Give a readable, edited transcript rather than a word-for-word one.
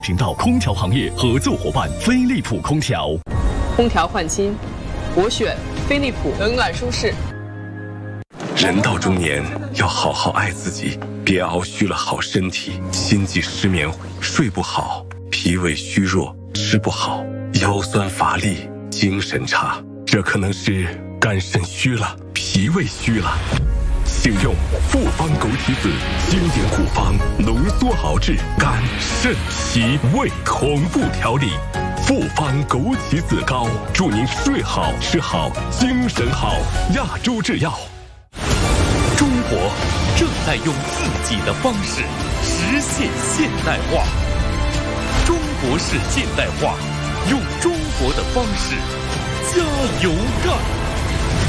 频道空调行业合作伙伴飞利浦空调。 空调换新，我选飞利浦，冷暖舒适。 人到中年，要好好爱自己，别熬虚了好身体，心悸失眠，睡不好，脾胃虚弱，吃不好，腰酸乏力，精神差，这可能是肝肾虚了，脾胃虚了。请用复方枸杞子经典古方浓缩熬制肝肾脾胃同步调理，复方枸杞子膏，祝您睡好吃好精神好。亚洲制药。 中国正在用自己的方式实现现代化，中国式现代化，用中国的方式加油干。